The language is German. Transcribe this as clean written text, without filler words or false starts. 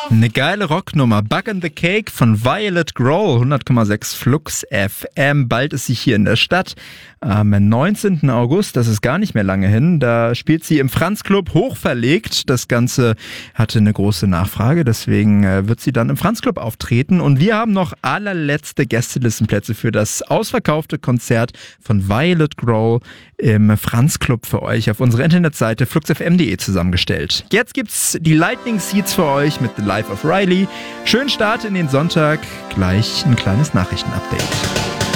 Eine geile Rocknummer. Bug in the Cake von Violet Grohl, 100,6 Flux FM. Bald ist sie hier in der Stadt. Am 19. August, das ist gar nicht mehr lange hin, da spielt sie im Franz-Club hochverlegt. Das Ganze hatte eine große Nachfrage, deswegen wird sie dann im Franz-Club auftreten. Und wir haben noch allerletzte Gästelistenplätze für das ausverkaufte Konzert von Violet Grohl im Franz-Club für euch auf unserer Internetseite fluxfm.de zusammengestellt. Jetzt gibt's die Lightning Seeds für euch mit The Life of Riley. Schönen Start in den Sonntag, gleich ein kleines Nachrichtenupdate.